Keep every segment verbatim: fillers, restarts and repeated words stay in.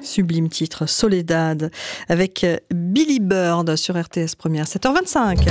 Sublime titre, Soledad, avec Billy Bird sur R T S Première, sept heures vingt-cinq.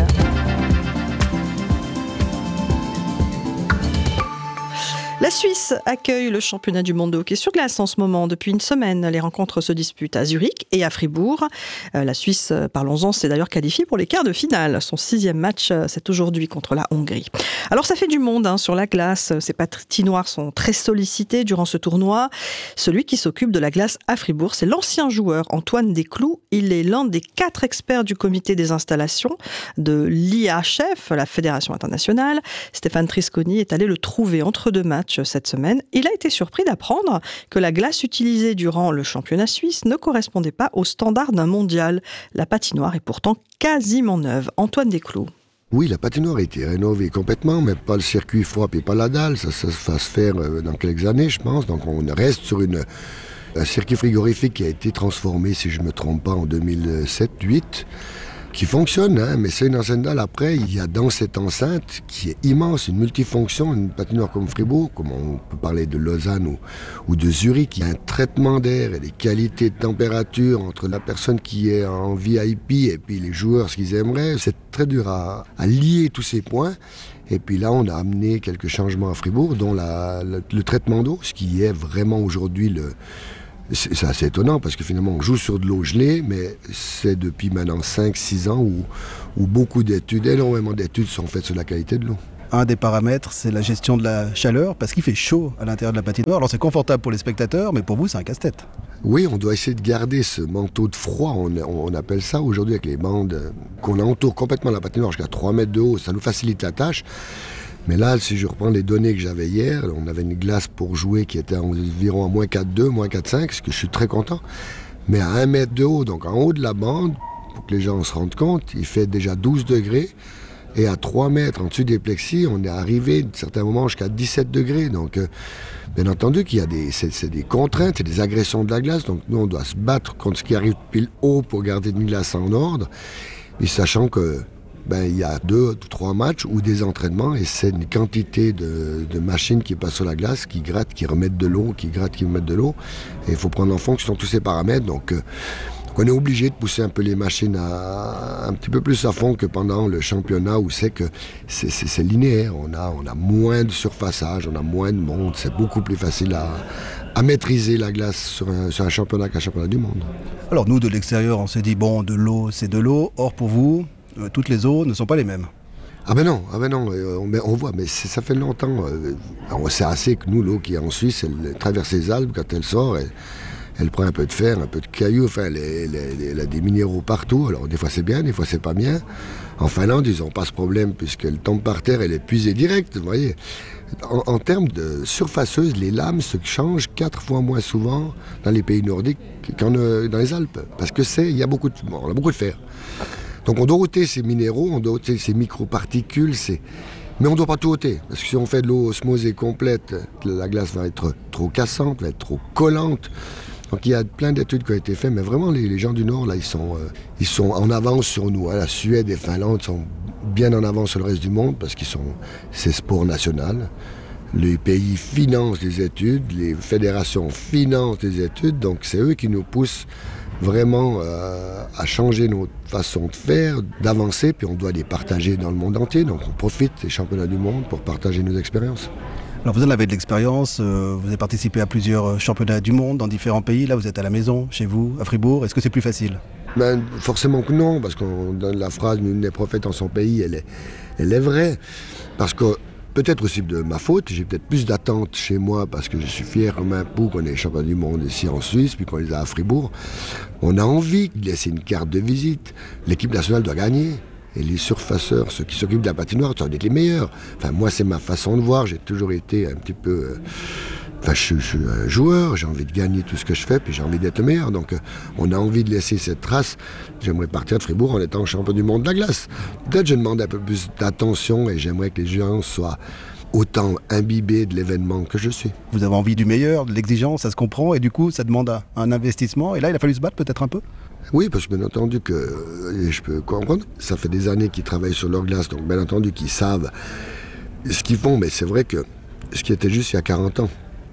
La Suisse accueille le championnat du monde de hockey sur glace en ce moment. Depuis une semaine, les rencontres se disputent à Zurich et à Fribourg. La Suisse, parlons-en, s'est d'ailleurs qualifiée pour les quarts de finale. Son sixième match, c'est aujourd'hui contre la Hongrie. Alors ça fait du monde hein, sur la glace. Ces patinoires sont très sollicités durant ce tournoi. Celui qui s'occupe de la glace à Fribourg, c'est l'ancien joueur Antoine Desclous. Il est l'un des quatre experts du comité des installations de l'I H F, la Fédération internationale. Stéphane Trisconi est allé le trouver entre deux matchs cette semaine. Il a été surpris d'apprendre que la glace utilisée durant le championnat suisse ne correspondait pas aux standards d'un mondial. La patinoire est pourtant quasiment neuve. Antoine Desclous. Oui, la patinoire a été rénovée complètement, mais pas le circuit froid et pas la dalle. Ça, ça, ça va se faire dans quelques années, je pense. Donc on reste sur une, un circuit frigorifique qui a été transformé, si je ne me trompe pas, en deux mille sept huit, qui fonctionne, hein, mais c'est une enceinte dalle. Après, il y a dans cette enceinte, qui est immense, une multifonction, une patinoire comme Fribourg, comme on peut parler de Lausanne ou, ou de Zurich, il y a un traitement d'air et des qualités de température entre la personne qui est en V I P et puis les joueurs, ce qu'ils aimeraient. C'est très dur à, à lier tous ces points. Et puis là, on a amené quelques changements à Fribourg, dont la, la, le traitement d'eau, ce qui est vraiment aujourd'hui le... C'est, c'est assez étonnant parce que finalement on joue sur de l'eau gelée, mais c'est depuis maintenant cinq six ans où, où beaucoup d'études, énormément d'études sont faites sur la qualité de l'eau. Un des paramètres, c'est la gestion de la chaleur, parce qu'il fait chaud à l'intérieur de la patinoire. Alors c'est confortable pour les spectateurs, mais pour vous c'est un casse-tête. Oui, on doit essayer de garder ce manteau de froid, on, on appelle ça aujourd'hui avec les bandes, qu'on entoure complètement la patinoire jusqu'à trois mètres de haut, ça nous facilite la tâche. Mais là, si je reprends les données que j'avais hier, on avait une glace pour jouer qui était environ à moins quatre virgule deux, moins quatre virgule cinq, ce que je suis très content. Mais à un mètre de haut, donc en haut de la bande, pour que les gens se rendent compte, il fait déjà douze degrés. Et à trois mètres en dessus des plexis, on est arrivé à certains moments jusqu'à dix-sept degrés. Donc, euh, bien entendu qu'il y a des, c'est, c'est des contraintes, c'est des agressions de la glace. Donc nous, on doit se battre contre ce qui arrive pile haut pour garder une glace en ordre. Et sachant que ben, il y a deux ou trois matchs ou des entraînements et c'est une quantité de, de machines qui passent sur la glace, qui grattent, qui remettent de l'eau, qui grattent, qui remettent de l'eau. Et il faut prendre en fonction tous ces paramètres. Donc, euh, on est obligé de pousser un peu les machines à, un petit peu plus à fond que pendant le championnat où c'est que c'est, c'est, c'est linéaire. On a, on a moins de surfaçage, on a moins de monde. C'est beaucoup plus facile à, à maîtriser la glace sur un, sur un championnat qu'un championnat du monde. Alors nous, de l'extérieur, on s'est dit, bon, de l'eau, c'est de l'eau. Or, pour vous, euh, toutes les eaux ne sont pas les mêmes. Ah ben non, ah ben non, on, on voit, mais c'est, ça fait longtemps. Euh, on sait assez que nous, l'eau qui est en Suisse, elle traverse les Alpes, quand elle sort, elle, elle prend un peu de fer, un peu de cailloux, enfin, elle, elle, elle, elle a des minéraux partout. Alors des fois c'est bien, des fois c'est pas bien. En Finlande, ils n'ont pas ce problème puisqu'elle tombe par terre, elle est puisée direct, vous voyez. En, en termes de surfaceuse, les lames se changent quatre fois moins souvent dans les pays nordiques qu'en euh, dans les Alpes, parce que c'est, il y a beaucoup de, bon, on a beaucoup de fer. Donc on doit ôter ces minéraux, on doit ôter ces microparticules, ces... mais on ne doit pas tout ôter. parce que si on fait de l'eau osmosée complète, la glace va être trop cassante, va être trop collante. Donc il y a plein d'études qui ont été faites, mais vraiment les, les gens du Nord, là, ils sont, euh, ils sont en avance sur nous. Hein. La Suède et Finlande sont bien en avance sur le reste du monde parce qu'ils sont, c'est sport national. Les pays financent les études, les fédérations financent les études, donc c'est eux qui nous poussent vraiment euh, à changer notre façon de faire, d'avancer, puis on doit les partager dans le monde entier. Donc on profite des championnats du monde pour partager nos expériences. Alors vous en avez de l'expérience, euh, vous avez participé à plusieurs championnats du monde dans différents pays. Là vous êtes à la maison, chez vous, à Fribourg. Est-ce que c'est plus facile ? Ben, forcément que non, parce qu'on donne la phrase « Nul n'est prophète en son pays », elle est, elle est vraie. Parce que peut-être aussi de ma faute, j'ai peut-être plus d'attentes chez moi parce que je suis fier comme un pou qu'on est champion du monde ici en Suisse, puis qu'on les a à Fribourg. On a envie de laisser une carte de visite. L'équipe nationale doit gagner. Et les surfaceurs, ceux qui s'occupent de la patinoire, doivent être les meilleurs. Enfin, moi, c'est ma façon de voir. J'ai toujours été un petit peu... Euh... Enfin, je, je suis un joueur, j'ai envie de gagner tout ce que je fais, puis j'ai envie d'être le meilleur. Donc, euh, on a envie de laisser cette trace. J'aimerais partir de Fribourg en étant champion du monde de la glace. Peut-être je demande un peu plus d'attention et j'aimerais que les gens soient autant imbibés de l'événement que je suis. Vous avez envie du meilleur, de l'exigence, ça se comprend, et du coup, ça demande un investissement. Et là, il a fallu se battre peut-être un peu ? Oui, parce que bien entendu que, et je peux comprendre, ça fait des années qu'ils travaillent sur leur glace, donc bien entendu qu'ils savent ce qu'ils font, mais c'est vrai que ce qui était juste il y a quarante ans,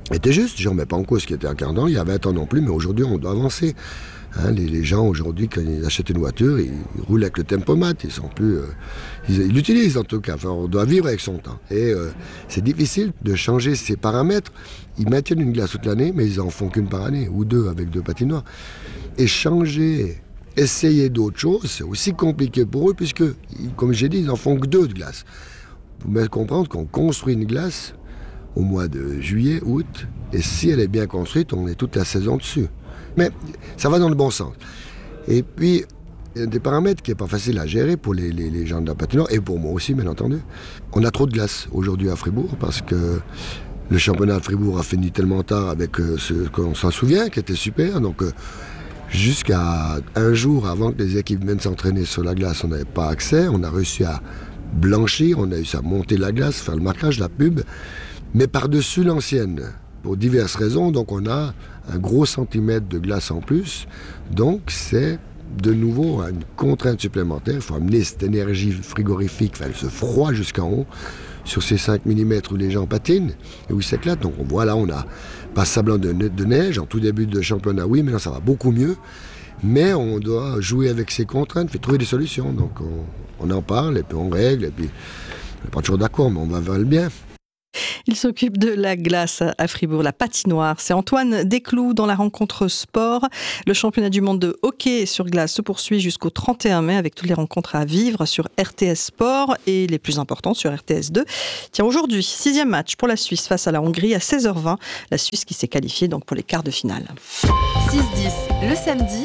était juste. Je ne remets pas en cause ce qui était à quinze ans, il y a vingt ans non plus, mais aujourd'hui on doit avancer. Hein, les, les gens aujourd'hui, quand ils achètent une voiture, ils, ils roulent avec le tempomat, ils sont plus, euh, ils, ils l'utilisent en tout cas. Enfin, on doit vivre avec son temps. Et euh, c'est difficile de changer ces paramètres. Ils maintiennent une glace toute l'année, mais ils en font qu'une par année ou deux avec deux patinoires. Et changer, essayer d'autres choses, c'est aussi compliqué pour eux puisque, comme j'ai dit, ils en font que deux de glace. Vous pouvez comprendre qu'on construit une glace au mois de juillet, août, et si elle est bien construite, on est toute la saison dessus. Mais ça va dans le bon sens. Et puis, il y a des paramètres qui n'est pas facile à gérer pour les, les, les gens de la patinoire, et pour moi aussi, bien entendu. On a trop de glace aujourd'hui à Fribourg, parce que le championnat de Fribourg a fini tellement tard avec euh, ce qu'on s'en souvient, qui était super. Donc, euh, jusqu'à un jour avant que les équipes viennent s'entraîner sur la glace, on n'avait pas accès. On a réussi à blanchir, on a réussi à monter la glace, faire le marquage, la pub, mais par-dessus l'ancienne, pour diverses raisons. Donc, on a un gros centimètre de glace en plus, donc c'est de nouveau une contrainte supplémentaire. Il faut amener cette énergie frigorifique, enfin, ce froid jusqu'en haut, sur ces cinq millimètres où les gens patinent et où ils s'éclatent. Donc on voit là, on a pas sablant de, de neige, en tout début de championnat, oui, maintenant ça va beaucoup mieux, mais on doit jouer avec ces contraintes, puis trouver des solutions. Donc on, on en parle, et puis on règle, et puis on n'est pas toujours d'accord, mais on va vers le bien. Il s'occupe de la glace à Fribourg, la patinoire. C'est Antoine Desclous dans la rencontre sport. Le championnat du monde de hockey sur glace se poursuit jusqu'au trente et un mai avec toutes les rencontres à vivre sur R T S Sport et les plus importantes sur R T S deux. Tiens, aujourd'hui, sixième match pour la Suisse face à la Hongrie à seize heures vingt. La Suisse qui s'est qualifiée donc pour les quarts de finale. six dix le samedi.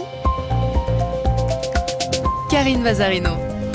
Karine Vazarino.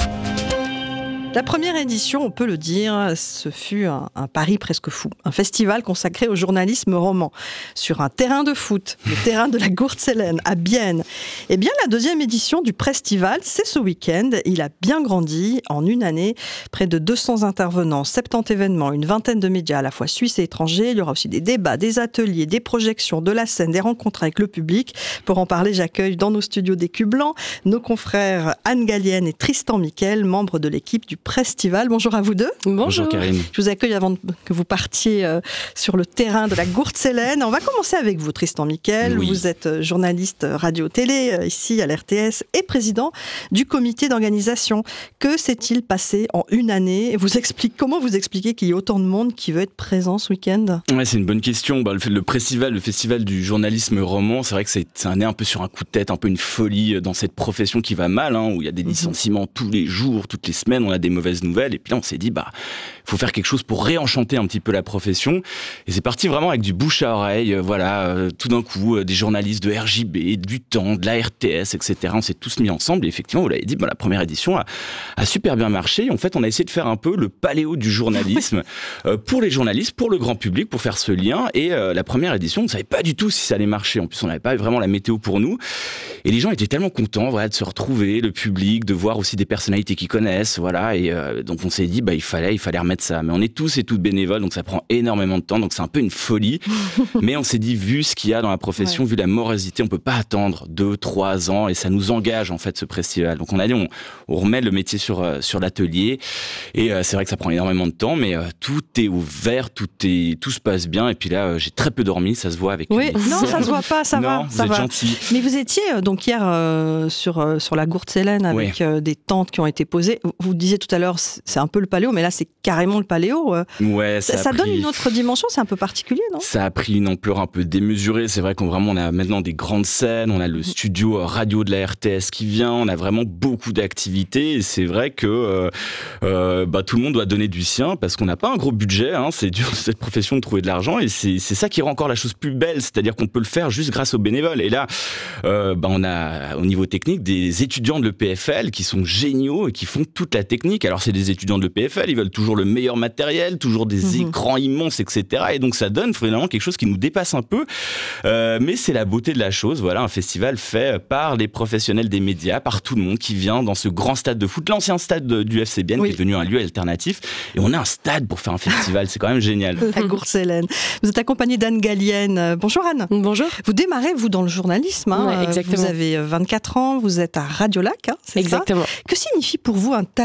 La première édition, on peut le dire, ce fut un, un pari presque fou. Un festival consacré au journalisme roman. Sur un terrain de foot, le terrain de la Gurtsellen, à Bienne. Eh bien, la deuxième édition du Prestival, c'est ce week-end. Il a bien grandi en une année. Près de deux cents intervenants, soixante-dix événements, une vingtaine de médias à la fois suisses et étrangers. Il y aura aussi des débats, des ateliers, des projections, de la scène, des rencontres avec le public. Pour en parler, j'accueille dans nos studios des Cubes Blancs nos confrères Anne Gallienne et Tristan Miquel, membres de l'équipe du Prestival. Bonjour à vous deux. Bonjour. Bonjour Karine. Je vous accueille avant que vous partiez euh, sur le terrain de la Gurtsellen. On va commencer avec vous, Tristan Miquel. Oui. Vous êtes journaliste radio-télé euh, ici à l'R T S et président du comité d'organisation. Que s'est-il passé en une année ? Vous explique, comment vous expliquez qu'il y ait autant de monde qui veut être présent ce week-end ? Ouais, c'est une bonne question. Bah, le, le Prestival, le festival du journalisme roman, c'est vrai que c'est, c'est un nez un peu sur un coup de tête, un peu une folie dans cette profession qui va mal, hein, où il y a des licenciements tous les jours, toutes les semaines, on a des mauvaises nouvelles, et puis là on s'est dit bah il faut faire quelque chose pour réenchanter un petit peu la profession, et c'est parti vraiment avec du bouche à oreille, euh, voilà, euh, tout d'un coup euh, des journalistes de R J B, du Temps, de la R T S, et cetera. On s'est tous mis ensemble, et effectivement vous l'avez dit, bah, la première édition a, a super bien marché. En fait on a essayé de faire un peu le paléo du journalisme euh, pour les journalistes, pour le grand public, pour faire ce lien, et euh, la première édition on ne savait pas du tout si ça allait marcher, en plus on n'avait pas vraiment la météo pour nous, et les gens étaient tellement contents, voilà, de se retrouver, le public, de voir aussi des personnalités qu'ils connaissent, voilà, et euh, donc on s'est dit bah il fallait il fallait remettre ça, mais on est tous et toutes bénévoles, donc ça prend énormément de temps, donc c'est un peu une folie. Mais on s'est dit, vu ce qu'il y a dans la profession, ouais. vu la morosité, on peut pas attendre deux trois ans, et ça nous engage en fait ce festival. Donc on a dit on, on remet le métier sur euh, sur l'atelier, et euh, c'est vrai que ça prend énormément de temps, mais euh, tout est ouvert, tout est tout se passe bien, et puis là euh, j'ai très peu dormi, ça se voit avec. Oui, les... non ça se voit pas, ça non, va, vous ça êtes va. gentil. Mais vous étiez euh, donc hier euh, sur euh, sur la Gurtsellen avec oui. euh, des tentes qui ont été posées. Vous disiez tout à l'heure c'est un peu le paléo, mais là c'est carrément le paléo. Ouais, ça, ça, ça pris... donne une autre dimension, c'est un peu particulier, non ? Ça a pris une ampleur un peu démesurée. C'est vrai qu'on vraiment on a maintenant des grandes scènes, on a le studio radio de la R T S qui vient, on a vraiment beaucoup d'activités, et c'est vrai que euh, euh, bah, tout le monde doit donner du sien parce qu'on n'a pas un gros budget, hein, c'est dur cette profession de trouver de l'argent, et c'est, c'est ça qui rend encore la chose plus belle, c'est-à-dire qu'on peut le faire juste grâce aux bénévoles. Et là, euh, bah, on a au niveau technique des étudiants de l'E P F L qui sont géniaux et qui font toute la technique. Alors c'est des étudiants de l'E P F L, ils veulent toujours le meilleur matériel, toujours des mmh. écrans immenses, et cetera. Et donc ça donne finalement quelque chose qui nous dépasse un peu. Euh, mais c'est la beauté de la chose. Voilà, un festival fait par les professionnels des médias, par tout le monde qui vient dans ce grand stade de foot, l'ancien stade du F C Bienne, oui. qui est devenu un lieu alternatif. Et on a un stade pour faire un festival, c'est quand même génial. La Gurtsellen. Vous êtes accompagnée d'Anne Gallienne. Bonjour Anne. Bonjour. Vous démarrez, vous, dans le journalisme. Hein. Ouais, exactement. Vous avez vingt-quatre ans, vous êtes à Radiolac. Hein, c'est exactement. Ça. Que signifie pour vous un tel rassemblement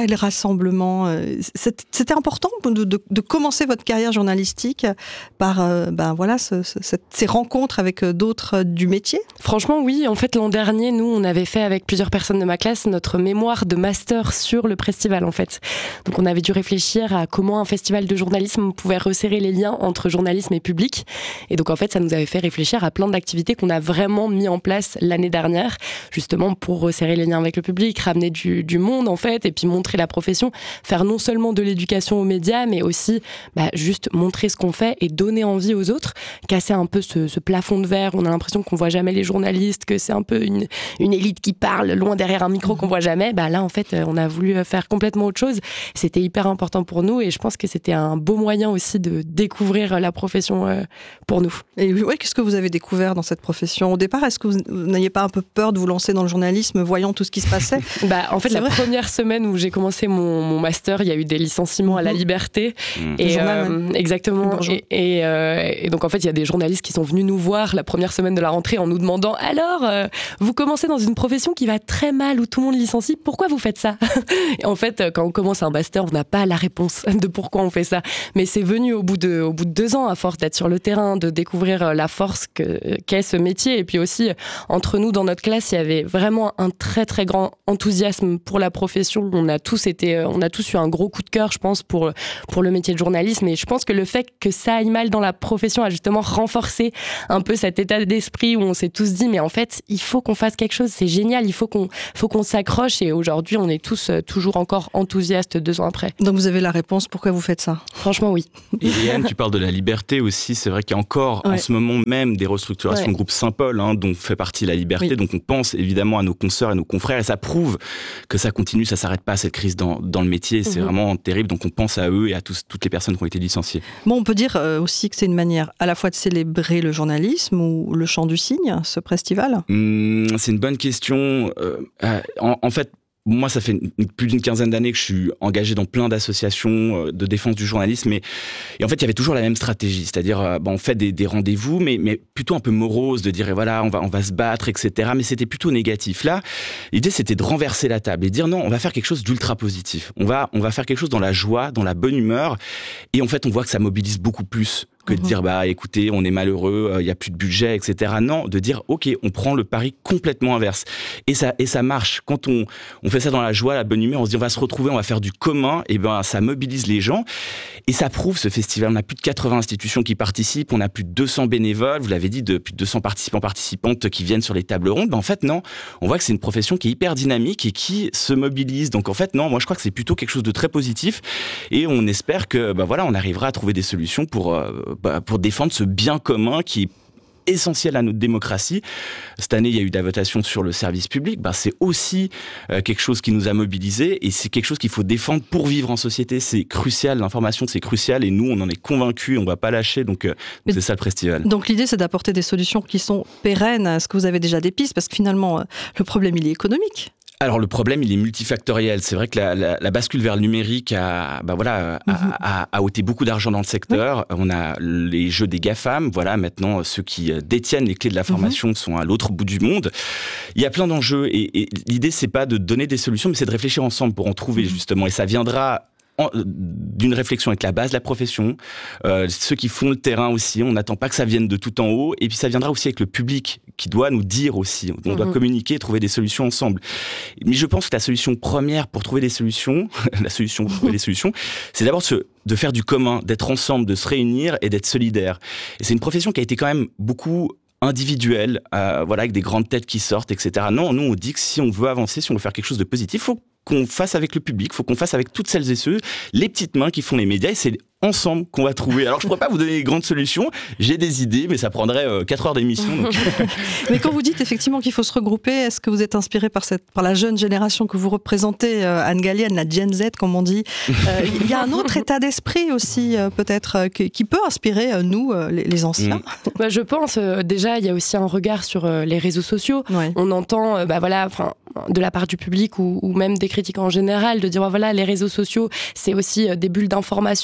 rassemblements. C'était important de, de, de commencer votre carrière journalistique par euh, ben voilà, ce, ce, cette, ces rencontres avec d'autres du métier? Franchement, oui. En fait, l'an dernier, nous, on avait fait avec plusieurs personnes de ma classe notre mémoire de master sur le Prestival, en fait. Donc, on avait dû réfléchir à comment un festival de journalisme pouvait resserrer les liens entre journalisme et public. Et donc, en fait, ça nous avait fait réfléchir à plein d'activités qu'on a vraiment mis en place l'année dernière, justement pour resserrer les liens avec le public, ramener du, du monde, en fait, et puis montrer la profession, faire non seulement de l'éducation aux médias, mais aussi bah, juste montrer ce qu'on fait et donner envie aux autres, casser un peu ce, ce plafond de verre. On a l'impression qu'on voit jamais les journalistes, que c'est un peu une, une élite qui parle loin derrière un micro qu'on voit jamais. Bah là, en fait, on a voulu faire complètement autre chose. C'était hyper important pour nous et je pense que c'était un beau moyen aussi de découvrir la profession euh, pour nous. Et ouais, qu'est-ce que vous avez découvert dans cette profession au départ? Est-ce que vous n'aviez pas un peu peur de vous lancer dans le journalisme, voyant tout ce qui se passait? Bah, en fait, c'est la vrai. première semaine où j'ai commencé mon, mon master, il y a eu des licenciements à la Liberté. Mmh. Et, Journal, euh, exactement. Et, et, euh, et donc, en fait, il y a des journalistes qui sont venus nous voir la première semaine de la rentrée en nous demandant « Alors, euh, vous commencez dans une profession qui va très mal, où tout le monde licencie, pourquoi vous faites ça ?» Et en fait, quand on commence un master, on n'a pas la réponse de pourquoi on fait ça. Mais c'est venu au bout de, au bout de deux ans, à force d'être sur le terrain, de découvrir la force que, qu'est ce métier. Et puis aussi, entre nous, dans notre classe, il y avait vraiment un très, très grand enthousiasme pour la profession. On a tous été, on a tous eu un gros coup de cœur, je pense, pour, pour le métier de journalisme. Et je pense que le fait que ça aille mal dans la profession a justement renforcé un peu cet état d'esprit où on s'est tous dit, mais en fait, il faut qu'on fasse quelque chose, c'est génial, il faut qu'on, faut qu'on s'accroche. Et aujourd'hui, on est tous toujours encore enthousiastes deux ans après. Donc vous avez la réponse, pourquoi vous faites ça? Franchement, oui. Et Yann, tu parles de la Liberté aussi. C'est vrai qu'il y a encore ouais. en ce moment même des restructurations ouais. de groupe Saint-Paul, hein, dont fait partie la Liberté. Oui. Donc on pense évidemment à nos consoeurs et nos confrères. Et ça prouve que ça continue, ça s'arrête pas, cette crise dans, dans le métier. C'est mmh. vraiment terrible. Donc on pense à eux et à tous, toutes les personnes qui ont été licenciées. Bon, on peut dire euh, aussi que c'est une manière à la fois de célébrer le journalisme ou le chant du cygne, ce festival. Mmh, c'est une bonne question. Euh, en, en fait, moi, ça fait plus d'une quinzaine d'années que je suis engagé dans plein d'associations de défense du journalisme. Et, et en fait, il y avait toujours la même stratégie. C'est-à-dire, euh, bon, on fait des, des rendez-vous, mais, mais plutôt un peu morose, de dire, et voilà, on va, on va se battre, et cetera. Mais c'était plutôt négatif. Là, l'idée, c'était de renverser la table et de dire, non, on va faire quelque chose d'ultra positif. On va, on va faire quelque chose dans la joie, dans la bonne humeur. Et en fait, on voit que ça mobilise beaucoup plus que de dire, bah écoutez, on est malheureux, il euh, n'y a plus de budget, et cetera. Non, de dire, ok, on prend le pari complètement inverse. Et ça, et ça marche. Quand on, on fait ça dans la joie, la bonne humeur, on se dit, on va se retrouver, on va faire du commun, et ben ça mobilise les gens. Et ça prouve, ce festival. On a plus de quatre-vingts institutions qui participent, on a plus de deux cents bénévoles, vous l'avez dit, de plus de deux cents participants, participantes qui viennent sur les tables rondes. Ben en fait, non, on voit que c'est une profession qui est hyper dynamique et qui se mobilise. Donc en fait, non, moi je crois que c'est plutôt quelque chose de très positif. Et on espère que, ben voilà, on arrivera à trouver des solutions pour... Euh, Bah, pour défendre ce bien commun qui est essentiel à notre démocratie. Cette année, il y a eu de la votation sur le service public. Ben, c'est aussi euh, quelque chose qui nous a mobilisés et c'est quelque chose qu'il faut défendre pour vivre en société. C'est crucial, l'information, c'est crucial et nous, on en est convaincus, on ne va pas lâcher. Donc, euh, donc c'est ça le Prestival. Donc l'idée, c'est d'apporter des solutions qui sont pérennes. Est-ce que vous avez déjà des pistes? Parce que finalement, le problème, il est économique. Alors le problème, il est multifactoriel. C'est vrai que la, la, la bascule vers le numérique a, bah voilà, a, mm-hmm. a, a ôté beaucoup d'argent dans le secteur. Oui. On a les jeux des GAFAM. Voilà, maintenant ceux qui détiennent les clés de l'information mm-hmm. sont à l'autre bout du monde. Il y a plein d'enjeux et, et l'idée, c'est pas de donner des solutions, mais c'est de réfléchir ensemble pour en trouver mm-hmm. justement. Et ça viendra En, d'une réflexion avec la base de la profession, euh, ceux qui font le terrain aussi, on n'attend pas que ça vienne de tout en haut, et puis ça viendra aussi avec le public qui doit nous dire aussi, on mmh. doit communiquer, trouver des solutions ensemble. Mais je pense que la solution première pour trouver des solutions, la solution pour trouver des solutions, c'est d'abord de, de faire du commun, d'être ensemble, de se réunir et d'être solidaire. Et c'est une profession qui a été quand même beaucoup individuelle, euh, voilà, avec des grandes têtes qui sortent, et cetera. Non, nous on dit que si on veut avancer, si on veut faire quelque chose de positif, il faut qu'on fasse avec le public, il faut qu'on fasse avec toutes celles et ceux, les petites mains qui font les médias, et c'est ensemble qu'on va trouver. Alors je ne pourrais pas vous donner les grandes solutions, j'ai des idées, mais ça prendrait euh, quatre heures d'émission. Donc... mais quand vous dites effectivement qu'il faut se regrouper, est-ce que vous êtes inspiré par, cette, par la jeune génération que vous représentez, euh, Anne Gallienne, la Gen Z comme on dit? euh, Il y a un autre état d'esprit aussi euh, peut-être euh, qui, qui peut inspirer euh, nous, euh, les, les anciens. Mmh. Bah, je pense, euh, déjà il y a aussi un regard sur euh, les réseaux sociaux. Ouais. On entend, euh, bah, voilà, de la part du public ou, ou même des critiques en général, de dire bah, voilà, les réseaux sociaux, c'est aussi euh, des bulles d'information qui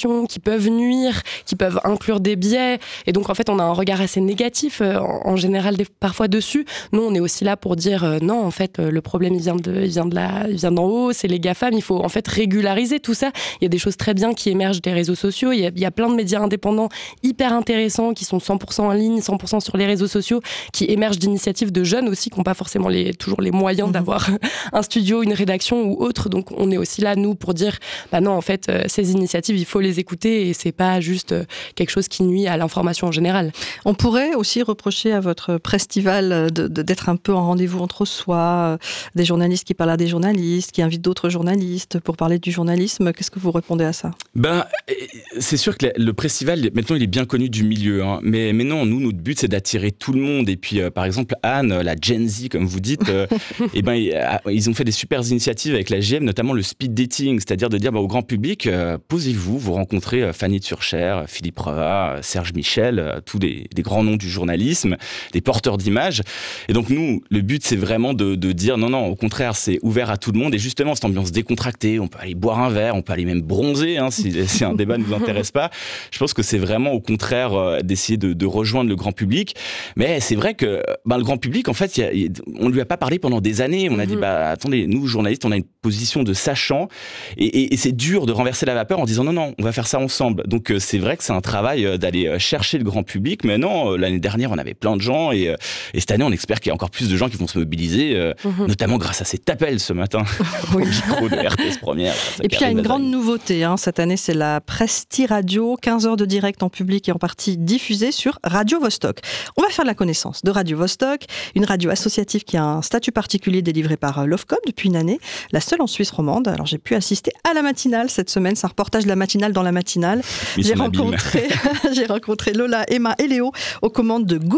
peuvent nuire, qui peuvent inclure des biais. Et donc, en fait, on a un regard assez négatif, euh, en, en général, des, parfois dessus. Nous, on est aussi là pour dire euh, non, en fait, euh, le problème, il vient de, il vient de la, il vient d'en haut, c'est les GAFAM. Il faut, en fait, régulariser tout ça. Il y a des choses très bien qui émergent des réseaux sociaux. Il y a, il y a plein de médias indépendants hyper intéressants qui sont cent pour cent en ligne, cent pour cent sur les réseaux sociaux, qui émergent d'initiatives de jeunes aussi, qui n'ont pas forcément les, toujours les moyens mmh. d'avoir un studio, une rédaction ou autre. Donc, on est aussi là, nous, pour dire, bah non, en fait, euh, ces initiatives, il faut les écouter et c'est pas juste euh, quelque chose qui nuit à l'information en général. On pourrait aussi reprocher à votre festival de, de, d'être un peu en rendez-vous entre soi, euh, des journalistes qui parlent à des journalistes, qui invitent d'autres journalistes pour parler du journalisme. Qu'est-ce que vous répondez à ça ? Ben, c'est sûr que le festival, maintenant, il est bien connu du milieu. Hein. Mais, mais non, nous, notre but, c'est d'attirer tout le monde. Et puis, euh, par exemple, Anne, la Gen Z, comme vous dites, euh, eh ben, ils ont fait des super initiatives avec la G M, notamment le speed dating, c'est-à-dire de dire bah, au grand public, euh, posez-vous, vous rencontrez euh, Fanny Turcher, Philippe Reva, Serge Michel, euh, tous des, des grands noms du journalisme, des porteurs d'images. Et donc nous, le but, c'est vraiment de, de dire non, non, au contraire, c'est ouvert à tout le monde. Et justement, cette ambiance décontractée, on peut aller boire un verre, on peut aller même bronzer, hein, si, si un débat ne vous intéresse pas. Je pense que c'est vraiment au contraire euh, d'essayer de, de rejoindre le grand public. Mais c'est vrai que ben, le grand public, en fait, y a, y, on lui a pas parlé pendant des années. On a dit, bah attendez, nous, journalistes, on a une position de sachant. Et, et, et c'est dur de renverser la vapeur en disant non, non, on va faire ça ensemble. Donc euh, c'est vrai que c'est un travail euh, d'aller euh, chercher le grand public. Mais non, euh, l'année dernière, on avait plein de gens. Et, euh, et cette année, on espère qu'il y a encore plus de gens qui vont se mobiliser, euh, mm-hmm. notamment grâce à cet appel ce matin au micro de R T S Première. Et puis il y a une grande nouveauté. Hein, cette année, c'est la Presti Radio, quinze heures de direct en public et en partie diffusée sur Radio Vostok. On va faire la connaissance de Radio Vostok, une radio associative qui a un statut particulier délivré par l'Ofcom depuis une année, la seule en Suisse romande. Alors j'ai pu assister à la matinale cette semaine, c'est un reportage de la matinale dans la matinale. J'ai rencontré, j'ai rencontré Lola, Emma et Léo aux commandes de Go